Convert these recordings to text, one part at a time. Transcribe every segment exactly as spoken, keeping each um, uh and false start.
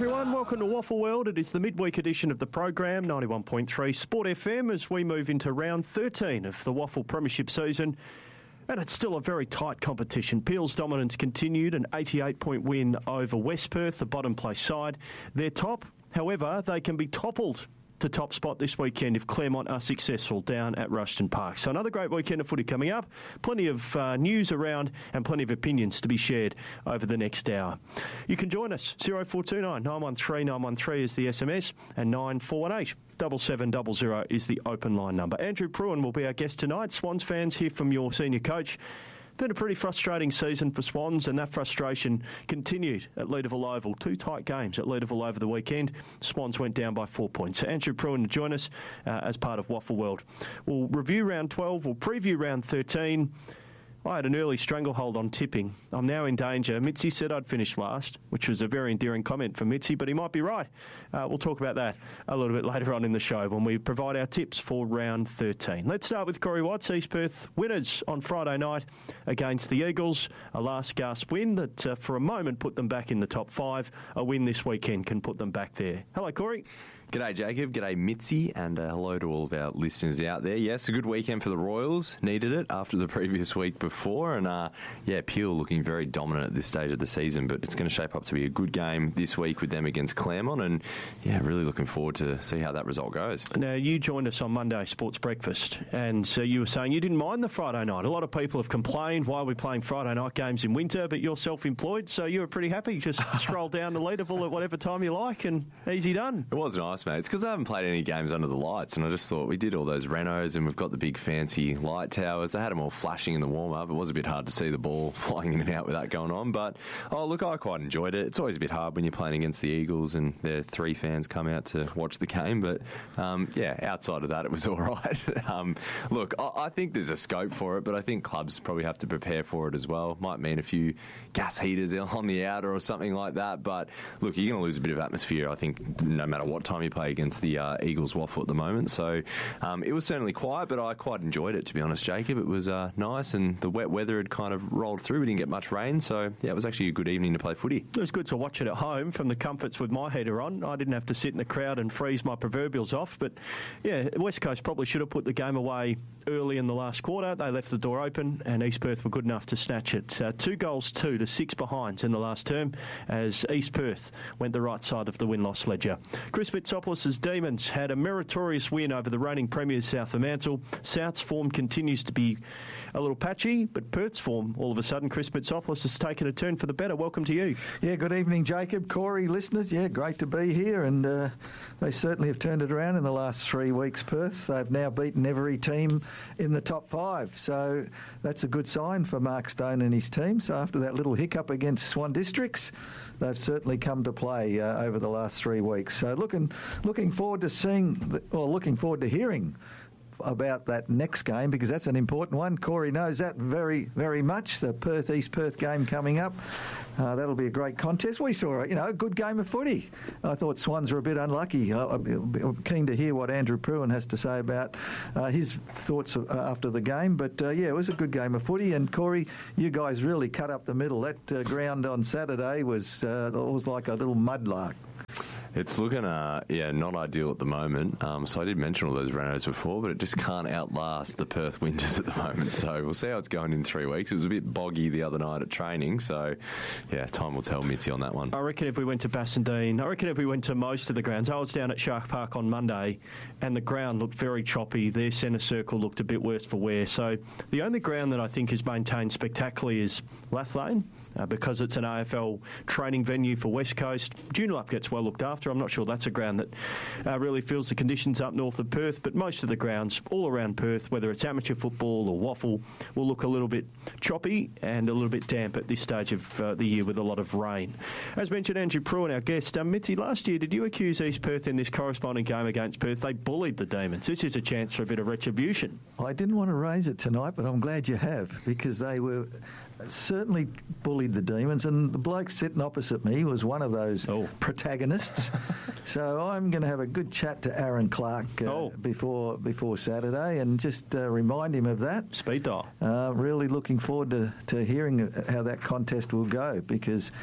everyone, welcome to Waffle World. It is the midweek edition of the program, ninety-one point three Sport F M, as we move into round thirteen of the Waffle Premiership season. And it's still a very tight competition. Peel's dominance continued, an eighty-eight point win over West Perth, the bottom place side. They're top, however, they can be toppled to top spot this weekend if Claremont are successful down at Rushton Park. So another great weekend of footy coming up. Plenty of uh, news around and plenty of opinions to be shared over the next hour. You can join us. oh four two nine, nine one three, nine one three is the S M S and nine four one eight, seven seven zero zero is the open line number. Andrew Pruin will be our guest tonight. Swans fans, hear from your senior coach. Been a pretty frustrating season for Swans, and that frustration continued at Leederville Oval. Two tight games at Leederville over the weekend. Swans went down by four points. So Andrew Pruin to join us uh, as part of Waffle World. We'll review round twelve, we'll preview round thirteen. I had an early stranglehold on tipping. I'm now in danger. Mitzi said I'd finish last, which was a very endearing comment from Mitzi, but he might be right. Uh, we'll talk about that a little bit later on in the show when we provide our tips for round thirteen. Let's start with Corey Watts, East Perth winners on Friday night against the Eagles. A last gasp win that uh, for a moment put them back in the top five. A win this weekend can put them back there. Hello, Corey. G'day, Jacob. G'day, Mitzi, and uh, hello to all of our listeners out there. Yes, a good weekend for the Royals. Needed it after the previous week before, and uh, yeah, Peel looking very dominant at this stage of the season, but it's going to shape up to be a good game this week with them against Claremont, and yeah, really looking forward to see how that result goes. Now, you joined us on Monday Sports Breakfast, and so you were saying you didn't mind the Friday night. A lot of people have complained, why are we playing Friday night games in winter, but you're self-employed, so you were pretty happy. Just stroll down to Leederville at whatever time you like, and easy done. It was nice, mate. It's because I haven't played any games under the lights, and I just thought we did all those renos, and we've got the big fancy light towers. They had them all flashing in the warm-up. It was a bit hard to see the ball flying in and out with that going on, but oh look, I quite enjoyed it. It's always a bit hard when you're playing against the Eagles and their three fans come out to watch the game, but um, yeah, outside of that it was all right. um, look, I, I think there's a scope for it, but I think clubs probably have to prepare for it as well. Might mean a few gas heaters on the outer or something like that, but look, you're going to lose a bit of atmosphere, I think, no matter what time you play against the uh, Eagles Waffle at the moment. So um, it was certainly quiet, but I quite enjoyed it, to be honest, Jacob. It was uh, nice, and the wet weather had kind of rolled through. We didn't get much rain, so yeah, it was actually a good evening to play footy. It was good to watch it at home from the comforts with my heater on. I didn't have to sit in the crowd and freeze my proverbials off, but yeah, West Coast probably should have put the game away early in the last quarter. They left the door open, and East Perth were good enough to snatch it. Uh, two goals, two to six behinds in the last term, as East Perth went the right side of the win-loss ledger. Chris Bitsopoulos' Demons had a meritorious win over the reigning premiers South Fremantle. South's form continues to be a little patchy, but Perth's form, all of a sudden, Chris Bitsopoulos has taken a turn for the better. Welcome to you. Yeah, good evening, Jacob, Corey, listeners. Yeah, great to be here, and uh, they certainly have turned it around in the last three weeks, Perth. They've now beaten every team in the top five, so that's a good sign for Mark Stone and his team. So after that little hiccup against Swan Districts, they've certainly come to play uh, over the last three weeks. So looking looking forward to seeing, the, or looking forward to hearing about that next game, because that's an important one. Corey knows that very, very much. The Perth East Perth game coming up. Uh, that'll be a great contest. We saw, you know, a good game of footy. I thought Swans were a bit unlucky. I'm keen to hear what Andrew Pruin has to say about uh, his thoughts after the game. But uh, yeah, it was a good game of footy. And Corey, you guys really cut up the middle. That uh, ground on Saturday was uh, was like a little mudlark. It's looking, uh, yeah, not ideal at the moment. Um, so I did mention all those renos before, but it just can't outlast the Perth winters at the moment. So we'll see how it's going in three weeks. It was a bit boggy the other night at training. So, yeah, time will tell, Mitzi, on that one. I reckon if we went to Bassendean, I reckon if we went to most of the grounds, I was down at Shark Park on Monday, and the ground looked very choppy. Their centre circle looked a bit worse for wear. So the only ground that I think is maintained spectacularly is Lathlane. Uh, because it's an A F L training venue for West Coast. Joondalup gets well looked after. I'm not sure that's a ground that uh, really feels the conditions up north of Perth, but most of the grounds all around Perth, whether it's amateur football or waffle, will look a little bit choppy and a little bit damp at this stage of uh, the year with a lot of rain. As mentioned, Andrew Pruin, our guest. Um, Mitzi, last year, did you accuse East Perth in this corresponding game against Perth? They bullied the Demons. This is a chance for a bit of retribution. I didn't want to raise it tonight, but I'm glad you have, because they were certainly bullied the Demons, and the bloke sitting opposite me was one of those oh. protagonists. So I'm going to have a good chat to Aaron Clark uh, oh. before before Saturday and just uh, remind him of that. Speed dial. Uh, really looking forward to, to hearing how that contest will go, because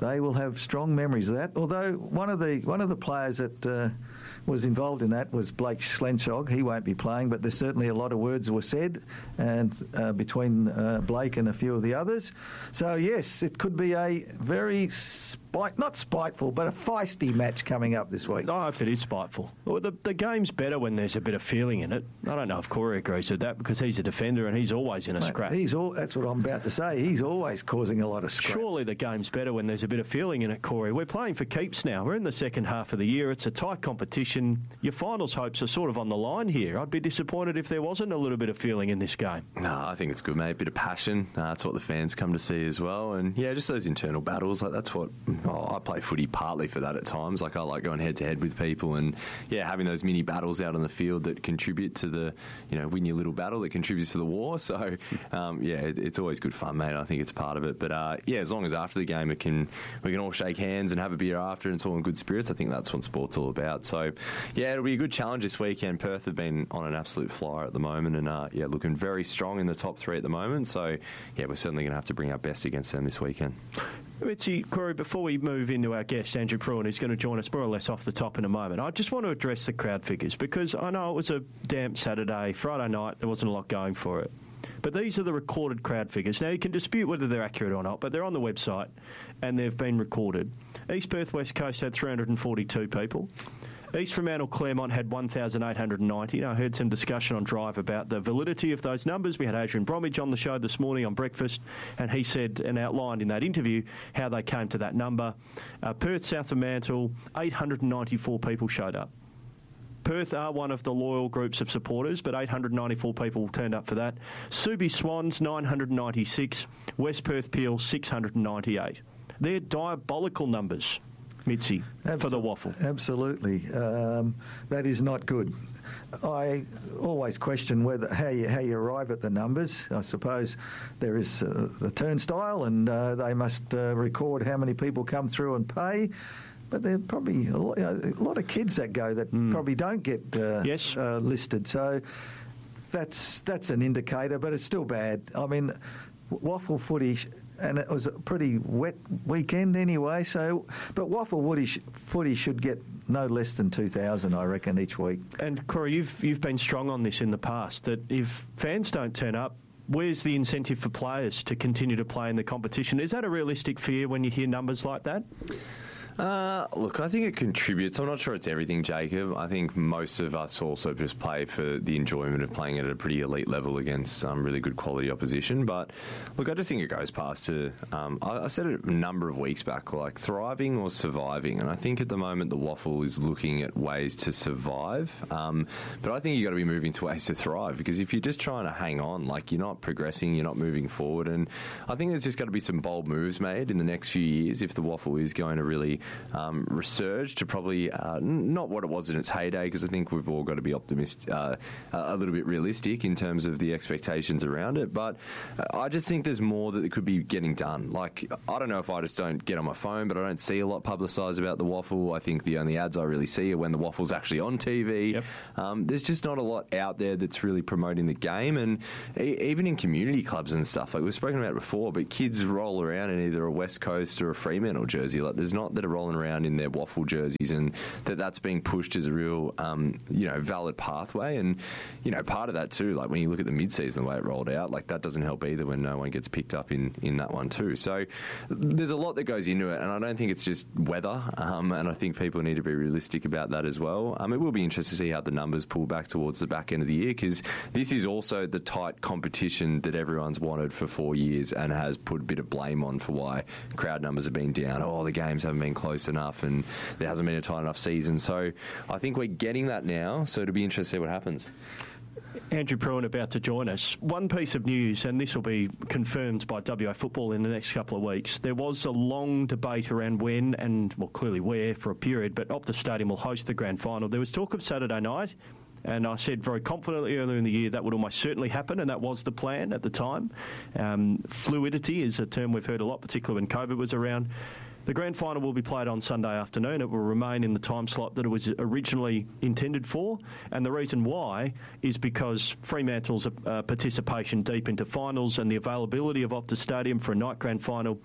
they will have strong memories of that. Although one of the one of the players that uh, was involved in that was Blake Schlenschog. He won't be playing, but there's certainly a lot of words were said and uh, between uh, Blake and a few of the others. So, yes, it could be a very, spite, not spiteful, but a feisty match coming up this week. I hope it is spiteful. Well, the, the game's better when there's a bit of feeling in it. I don't know if Corey agrees with that because he's a defender and he's always in a Mate, scrap. He's all, that's what I'm about to say. He's always causing a lot of scraps. Surely the game's better when there's a bit of feeling in it, Corey. We're playing for keeps now. We're in the second half of the year. It's a tight competition. Your finals hopes are sort of on the line here. I'd be disappointed if there wasn't a little bit of feeling in this game. No, I think it's good, mate. A bit of passion. Uh, that's what the fans come to see as well. And, yeah, just those internal battles. Like that's what oh, I play footy partly for that at times. Like I like going head-to-head with people and, yeah, having those mini battles out on the field that contribute to the, you know, win your little battle that contributes to the war. So, um, yeah, it, it's always good fun, mate. I think it's part of it. But, uh, yeah, as long as after the game it can we can all shake hands and have a beer after and it's all in good spirits, I think that's what sport's all about. So, yeah, it'll be a good challenge this weekend. Perth have been on an absolute flyer at the moment and, uh, yeah, looking very strong in the top three at the moment. So, yeah, we're certainly going to have to bring our best against them this weekend. Mitzi, Corey, before we move into our guest, Andrew Pruitt, who's going to join us more or less off the top in a moment, I just want to address the crowd figures because I know it was a damp Saturday, Friday night, there wasn't a lot going for it. But these are the recorded crowd figures. Now, you can dispute whether they're accurate or not, but they're on the website and they've been recorded. East Perth West Coast had three hundred forty-two people. East Fremantle Claremont had one thousand eight hundred ninety. Now, I heard some discussion on Drive about the validity of those numbers. We had Adrian Bromwich on the show this morning on Breakfast, and he said and outlined in that interview how they came to that number. Uh, Perth South Fremantle, eight hundred ninety-four people showed up. Perth are one of the loyal groups of supporters, but eight hundred ninety-four people turned up for that. Subi Swans, nine hundred ninety-six. West Perth Peel, six hundred ninety-eight. They're diabolical numbers, Mitzi, Absol- for the waffle. Absolutely. Um, that is not good. I always question whether how you, how you arrive at the numbers. I suppose there is uh, the turnstile and uh, they must uh, record how many people come through and pay. But there are probably a lot, you know, a lot of kids that go that mm. probably don't get uh, yes. uh, listed. So that's that's an indicator, but it's still bad. I mean, waffle footy, and it was a pretty wet weekend anyway. So, but waffle footy, footy should get no less than two thousand, I reckon, each week. And Corey, you've you've been strong on this in the past. That if fans don't turn up, where's the incentive for players to continue to play in the competition? Is that a realistic fear when you hear numbers like that? Uh, look, I think it contributes. I'm not sure it's everything, Jacob. I think most of us also just play for the enjoyment of playing at a pretty elite level against some um, really good quality opposition. But look, I just think it goes past to, um, I, I said it a number of weeks back, like thriving or surviving. And I think at the moment the waffle is looking at ways to survive. Um, but I think you've got to be moving to ways to thrive, because if you're just trying to hang on, like you're not progressing, you're not moving forward. And I think there's just got to be some bold moves made in the next few years if the waffle is going to really Um, resurge to probably uh, n- not what it was in its heyday, because I think we've all got to be optimistic, uh, a little bit realistic in terms of the expectations around it. But uh, I just think there's more that could be getting done. Like, I don't know if I just don't get on my phone, but I don't see a lot publicised about the waffle. I think the only ads I really see are when the waffle's actually on T V. Yep. Um, there's just not a lot out there that's really promoting the game, and e- even in community clubs and stuff, like we've spoken about it before, but kids roll around in either a West Coast or a Fremantle jersey. Like, there's not that are rolling around in their waffle jerseys, and that that's being pushed as a real, um, you know, valid pathway. And, you know, part of that too, like when you look at the mid-season, the way it rolled out, like that doesn't help either when no one gets picked up in, in that one too. So there's a lot that goes into it, and I don't think it's just weather, um, and I think people need to be realistic about that as well. Um, it will be interesting to see how the numbers pull back towards the back end of the year, because this is also the tight competition that everyone's wanted for four years and has put a bit of blame on for why crowd numbers have been down. Oh, the games haven't been close enough and there hasn't been a tight enough season. So I think we're getting that now, so it'll be interesting to see what happens. Andrew Pruitt about to join us. One piece of news, and this will be confirmed by W A Football in the next couple of weeks. There was a long debate around when and, well, clearly where for a period, but Optus Stadium will host the grand final. There was talk of Saturday night, and I said very confidently earlier in the year that would almost certainly happen, and that was the plan at the time. Um, fluidity is a term we've heard a lot, particularly when COVID was around. The grand final will be played on Sunday afternoon. It will remain in the time slot that it was originally intended for, and the reason why is because Fremantle's uh, participation deep into finals and the availability of Optus Stadium for a night grand final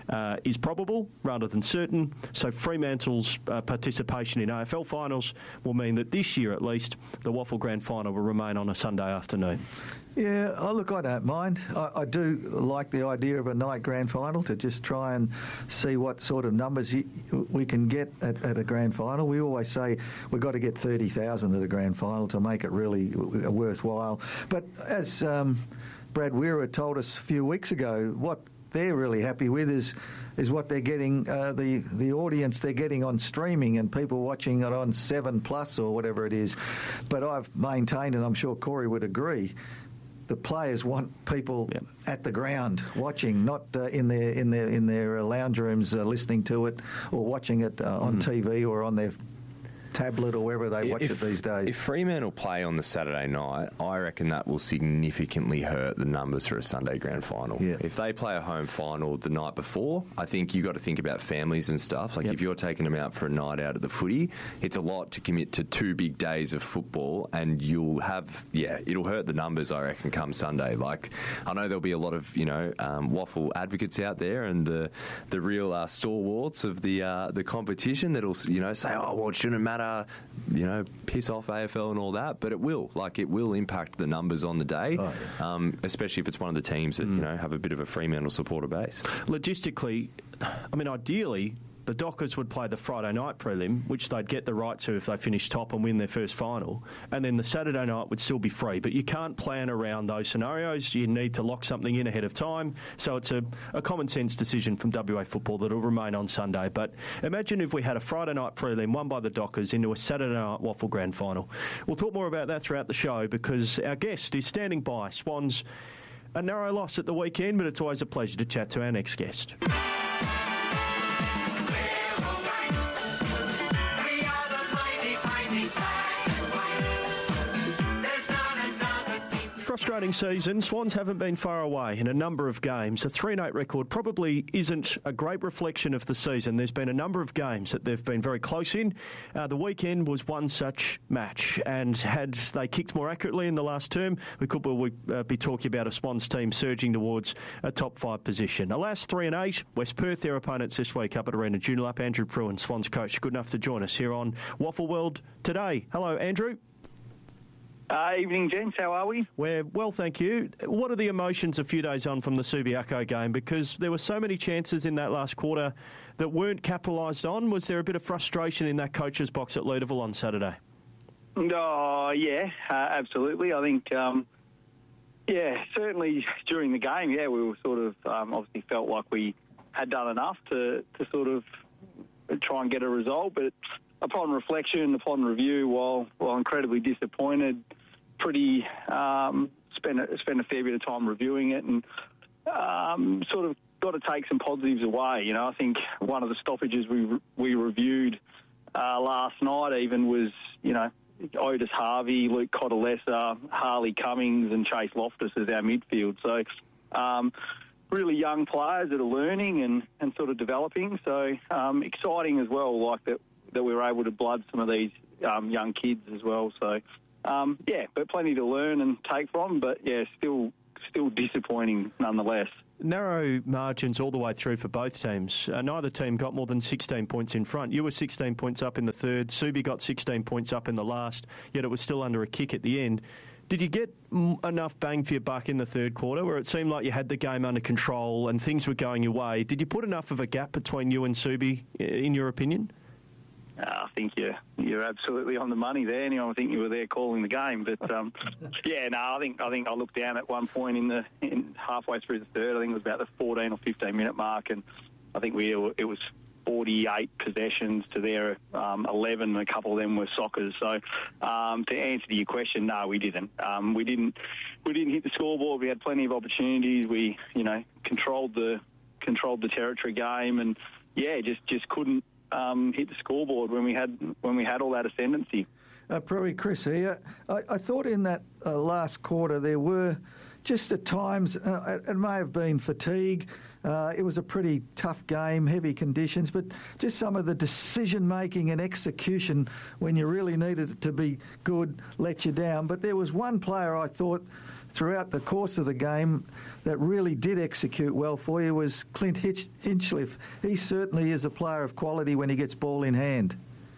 uh, is probable rather than certain. So Fremantle's uh, participation in A F L finals will mean that this year at least the Waffle Grand Final will remain on a Sunday afternoon. Yeah, oh, look, I don't mind. I, I do like the idea of a night grand final to just try and see what sort of numbers you, we can get at, at a grand final. We always say we've got to get thirty thousand at a grand final to make it really worthwhile. But as um, Brad Weir told us a few weeks ago, what they're really happy with is is what they're getting, uh, the, the audience they're getting on streaming and people watching it on seven plus or whatever it is. But I've maintained, and I'm sure Corey would agree, the players want people yep. at the ground watching, not uh, in their in their in their lounge rooms uh, listening to it or watching it uh, on mm. T V or on their tablet or wherever they watch if, it these days. If Fremantle play on the Saturday night, I reckon that will significantly hurt the numbers for a Sunday grand final. Yeah. If they play a home final the night before, I think you've got to think about families and stuff. Like yep. if you're taking them out for a night out at the footy, it's a lot to commit to two big days of football, and you'll have, yeah, it'll hurt the numbers, I reckon, come Sunday. Like, I know there'll be a lot of, you know, um, waffle advocates out there and the the real uh, stalwarts of the uh, the competition that'll, you know, say, oh, well, it shouldn't matter. You know, piss off A F L and all that, but it will. Like, it will impact the numbers on the day, oh, yeah. um, especially if it's one of the teams that, mm. you know, have a bit of a Fremantle supporter base. Logistically, I mean, ideally, the Dockers would play the Friday night prelim, which they'd get the right to if they finish top and win their first final, and then the Saturday night would still be free. But you can't plan around those scenarios. You need to lock something in ahead of time. So it's a, a common sense decision from W A Football that will remain on Sunday. But imagine if we had a Friday night prelim won by the Dockers into a Saturday night Waffle Grand Final. We'll talk more about that throughout the show because our guest is standing by. Swans, a narrow loss at the weekend, but it's always a pleasure to chat to our next guest. Frustrating season. Swans haven't been far away in a number of games. A three and eight record probably isn't a great reflection of the season. There's been a number of games that they've been very close in. Uh, the weekend was one such match, and had they kicked more accurately in the last term, we could well, uh, be talking about a Swans team surging towards a top five position. Alas, three and eight. West Perth, their opponents this week up at Arena Joondalup. Andrew Pruen, Swans coach, good enough to join us here on Waffle World today. Hello, Andrew. Uh, evening, gents. How are we? We're well, thank you. What are the emotions a few days on from the Subiaco game? Because there were so many chances in that last quarter that weren't capitalised on. Was there a bit of frustration in that coach's box at Leederville on Saturday? Oh, yeah, uh, absolutely. I think, um, yeah, certainly during the game, yeah, we were sort of um, obviously felt like we had done enough to, to sort of try and get a result. But upon reflection, upon review, while, while incredibly disappointed, pretty um, spent a, spent a fair bit of time reviewing it and um, sort of got to take some positives away. You know, I think one of the stoppages we we reviewed uh, last night even was, you know, Otis Harvey, Luke Cotalesa, Harley Cummings and Chase Loftus as our midfield. So um, really young players that are learning and, and sort of developing. So um, exciting as well, like that, that we were able to blood some of these um, young kids as well. So, um, yeah, but plenty to learn and take from, but, yeah, still still disappointing nonetheless. Narrow margins all the way through for both teams. Uh, neither team got more than sixteen points in front. You were sixteen points up in the third. Subi got sixteen points up in the last, yet it was still under a kick at the end. Did you get m- enough bang for your buck in the third quarter where it seemed like you had the game under control and things were going your way? Did you put enough of a gap between you and Subi, in your opinion? Uh, I think you're, you're absolutely on the money there. Anyone, I think you were there calling the game. But, um, yeah, no, I think I think I looked down at one point in the in halfway through the third. I think it was about the fourteen or fifteen minute mark, and I think we it was forty-eight possessions to their um, eleven, and a couple of them were Sockers. So um, to answer to your question, no, we didn't. Um, we didn't. We didn't hit the scoreboard. We had plenty of opportunities. We, you know, controlled the controlled the territory game, and yeah, just just couldn't. Um, hit the scoreboard when we had when we had all that ascendancy. Uh, Probably Chris here. I, I thought in that uh, last quarter there were just at times, uh, it may have been fatigue. Uh, it was a pretty tough game, heavy conditions, but just some of the decision-making and execution when you really needed it to be good let you down. But there was one player I thought throughout the course of the game that really did execute well for you was Clint Hitch- Hinchliffe. He certainly is a player of quality when he gets ball in hand.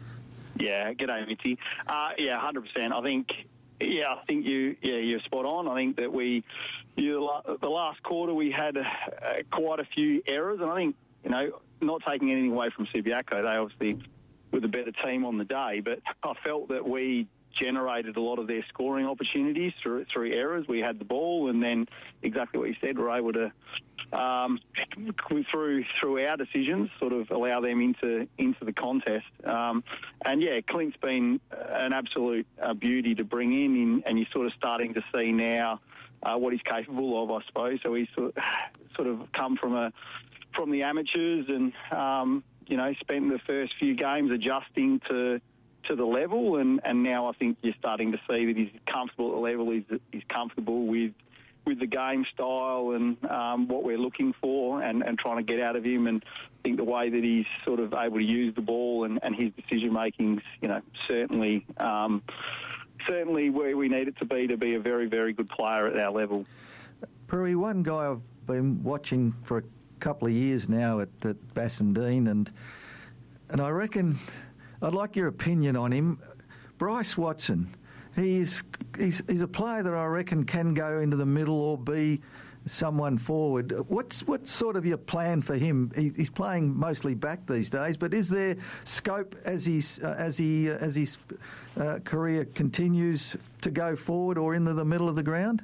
Yeah, g'day, Mitzi. Uh, yeah, one hundred percent. I think, yeah, I think you, yeah, you're spot on. I think that we, you, the last quarter we had uh, quite a few errors, and I think, you know, not taking anything away from Subiaco, they obviously were the better team on the day, but I felt that we generated a lot of their scoring opportunities through through errors. We had the ball, and then exactly what you said, we're able to um, through through our decisions sort of allow them into into the contest. Um, and yeah, Clint's been an absolute uh, beauty to bring in, in, and you're sort of starting to see now uh, what he's capable of, I suppose. So he's sort of, sort of come from a from the amateurs, and um, you know, spent the first few games adjusting to. to the level, and, and now I think you're starting to see that he's comfortable at the level, he's, he's comfortable with with the game style and um, what we're looking for and, and trying to get out of him, and I think the way that he's sort of able to use the ball and, and his decision-making's, you know, certainly um, certainly where we need it to be to be a very, very good player at our level. Puri, one guy I've been watching for a couple of years now at, at Bassendean, and and I reckon... I'd like your opinion on him. Bryce Watson, he's, he's he's a player that I reckon can go into the middle or be someone forward. What's what's sort of your plan for him? He, he's playing mostly back these days, but is there scope as he's uh, as he uh, as his uh, career continues to go forward or into the middle of the ground?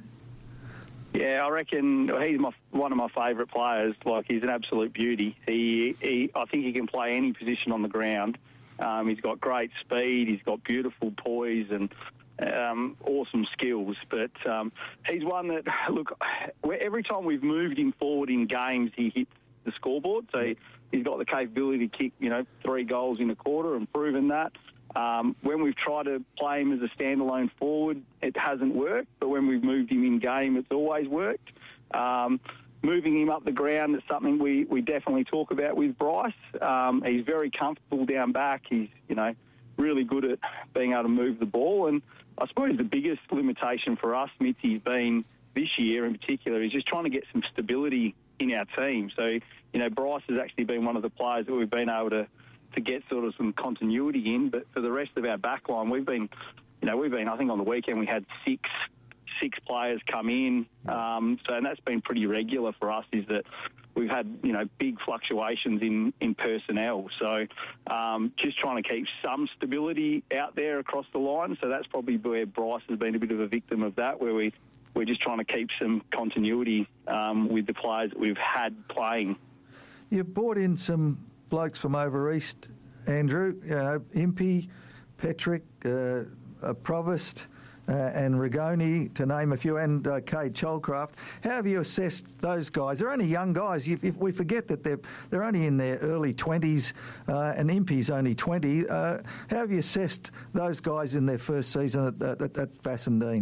Yeah, I reckon he's my, one of my favourite players. Like, he's an absolute beauty. He, he I think he can play any position on the ground. Um, he's got great speed, he's got beautiful poise and um, awesome skills. But um, he's one that, look, every time we've moved him forward in games, he hits the scoreboard. So he, he's got the capability to kick, you know, three goals in a quarter and proven that. Um, when we've tried to play him as a standalone forward, it hasn't worked. But when we've moved him in game, it's always worked. Um, Moving him up the ground is something we, we definitely talk about with Bryce. Um, he's very comfortable down back. He's, you know, really good at being able to move the ball. And I suppose the biggest limitation for us, Mitzi's been this year in particular, is just trying to get some stability in our team. So, you know, Bryce has actually been one of the players that we've been able to, to get sort of some continuity in. But for the rest of our back line, we've been, you know, we've been, I think on the weekend we had six six players come in, um, so and that's been pretty regular for us, is that we've had, you know, big fluctuations in, in personnel. So um, just trying to keep some stability out there across the line. So that's probably where Bryce has been a bit of a victim of that, where we, we're just trying to keep some continuity um, with the players that we've had playing. You've brought in some blokes from over east, Andrew, you know, Impey, Petrick, uh, uh, Provost, Uh, and Rigoni, to name a few, and uh, Cade Cholcraft. How have you assessed those guys? They're only young guys. If, if we forget that they're they're only in their early twenties, uh, and Impey's only twenty. Uh, how have you assessed those guys in their first season at, at, at Bassendean?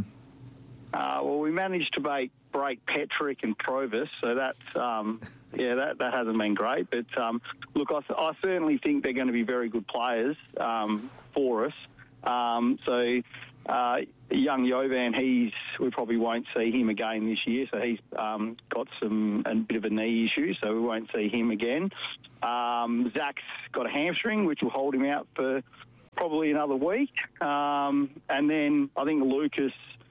Uh, well, we managed to break, break Petrick and Provis, so that's um, yeah, that that hasn't been great. But um, look, I, I certainly think they're going to be very good players um, for us. Um, so. Uh, young Jovan, he's we probably won't see him again this year. So he's um, got some a bit of a knee issue, so we won't see him again. Um, Zach's got a hamstring, which will hold him out for probably another week. Um, and then I think Lucas,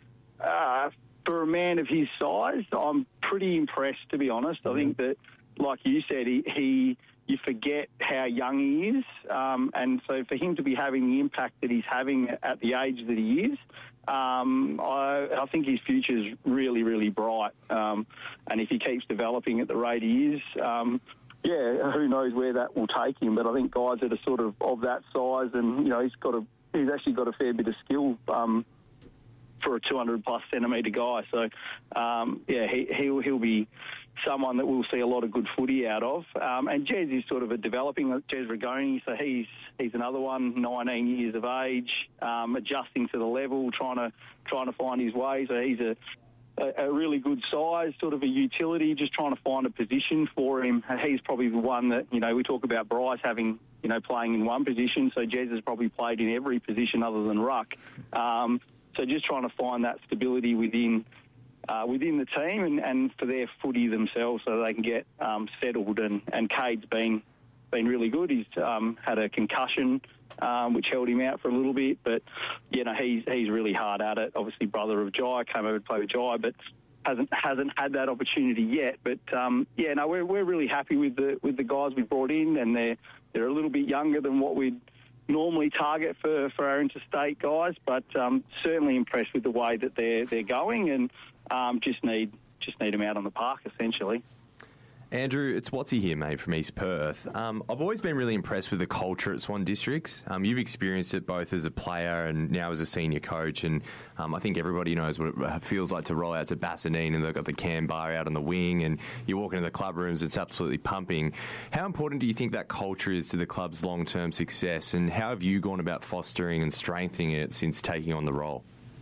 uh, for a man of his size, I'm pretty impressed, to be honest. I think that, like you said, he. he you forget how young he is. Um, and so for him to be having the impact that he's having at the age that he is, um, I, I think his future is really, really bright. Um, and if he keeps developing at the rate he is, um, yeah, who knows where that will take him. But I think guys that are sort of of that size, and, you know, he's got a, he's actually got a fair bit of skill um, for a two hundred plus centimetre guy. So, um, yeah, he, he'll, he'll be someone that we'll see a lot of good footy out of. Um, and Jez is sort of a developing, Jez Rigoni, so he's he's another one, nineteen years of age, um, adjusting to the level, trying to trying to find his way. So he's a, a, a really good size, sort of a utility, just trying to find a position for him. He's probably the one that, you know, we talk about Bryce having, you know, playing in one position, so Jez has probably played in every position other than ruck. Um, so just trying to find that stability within uh, within the team and, and for their footy themselves so they can get um, settled. And, and Cade's been been really good. He's um, had a concussion, um, which held him out for a little bit. But, you know, he's he's really hard at it. Obviously, brother of Jai, came over to play with Jai, but hasn't hasn't had that opportunity yet. But, um, yeah, no, we're we're really happy with the with the guys we brought in, and they're, they're a little bit younger than what we'd normally target for, for our interstate guys, but um, certainly impressed with the way that they're they're going, and um, just need just need them out on the park essentially. Andrew, it's Watsy here, mate, from East Perth. Um, I've always been really impressed with the culture at Swan Districts. Um, you've experienced it both as a player and now as a senior coach, and um, I think everybody knows what it feels like to roll out to Bassendean and they've got the Cam bar out on the wing and you walk into the club rooms, it's absolutely pumping. How important do you think that culture is to the club's long-term success, and how have you gone about fostering and strengthening it since taking on the role?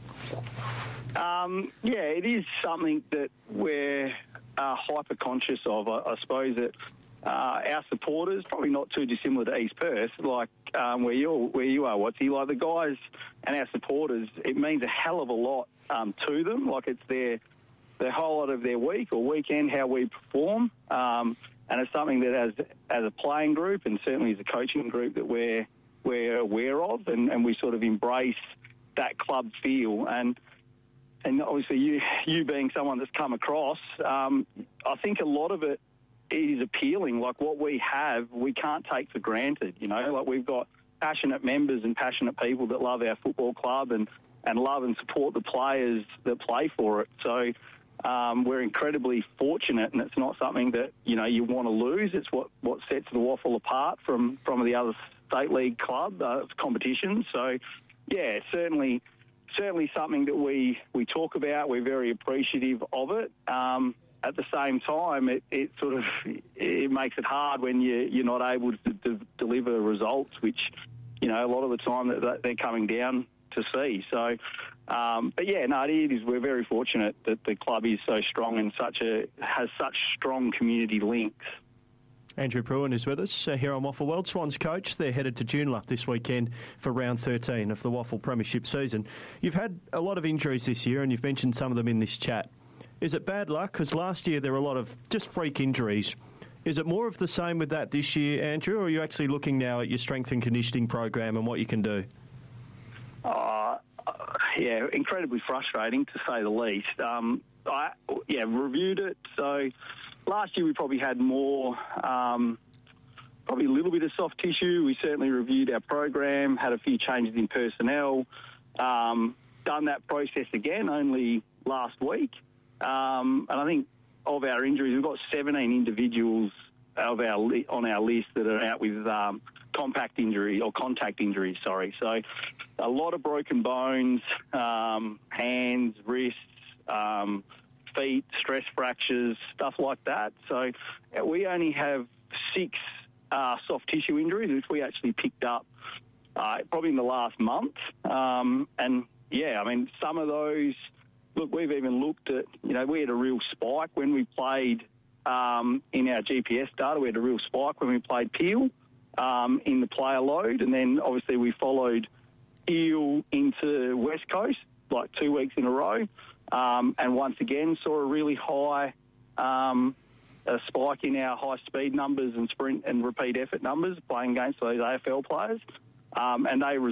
Um, yeah, it is something that we're uh, hyper conscious of. I, I suppose that uh, our supporters, probably not too dissimilar to East Perth, like um, where you where you are, Watsy, like the guys and our supporters, it means a hell of a lot um, to them. Like it's their the highlight of their week or weekend, how we perform, um, and it's something that as as a playing group and certainly as a coaching group that we're we're aware of, and, and we sort of embrace that club feel. And and obviously you you being someone that's come across, um, I think a lot of it is appealing. Like what we have, we can't take for granted, you know, like we've got passionate members and passionate people that love our football club and, and love and support the players that play for it. So um, we're incredibly fortunate, and it's not something that, you know, you want to lose. It's what, what sets the Waffle apart from, from the other state league club uh, competitions. So, yeah, certainly certainly something that we, we talk about. We're very appreciative of it. Um, at the same time, it, it sort of it makes it hard when you, you're not able to, to deliver results, which, you know, a lot of the time that, that they're coming down to see. So, um, but yeah, no, it is. We're very fortunate that the club is so strong and such a has such strong community links. Andrew Bruin is with us uh, here on Waffle World. Swans coach, they're headed to Joondalup this weekend for round thirteen of the Waffle Premiership season. You've had a lot of injuries this year, and you've mentioned some of them in this chat. Is it bad luck? Because last year there were a lot of just freak injuries. Is it more of the same with that this year, Andrew, or are you actually looking now at your strength and conditioning program and what you can do? Uh, yeah, incredibly frustrating to say the least. Um, I yeah reviewed it. So last year we probably had more, um, probably a little bit of soft tissue. We certainly reviewed our program, had a few changes in personnel, um, done that process again only last week. Um, and I think of our injuries, we've got seventeen individuals of our li- on our list that are out with um, compact injury or contact injuries. Sorry, so a lot of broken bones, um, hands, wrists, um, feet, stress fractures, stuff like that. So uh, we only have six uh, soft tissue injuries, which we actually picked up uh, probably in the last month. Um, and yeah, I mean some of those. Look, we've even looked at, you know, we had a real spike when we played um, in our G P S data. We had a real spike when we played Peel um, in the player load. And then obviously we followed Peel into West Coast, like two weeks in a row. Um, and once again saw a really high um, a spike in our high-speed numbers and sprint and repeat effort numbers playing against those A F L players. Um, and they